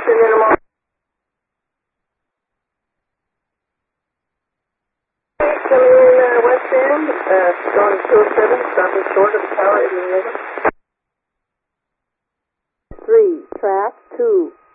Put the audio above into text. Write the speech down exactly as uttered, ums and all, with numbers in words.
Western Intermodal. Coming in uh, West End, uh, going two oh seven, stopping short of the tower in the river. Three, track two.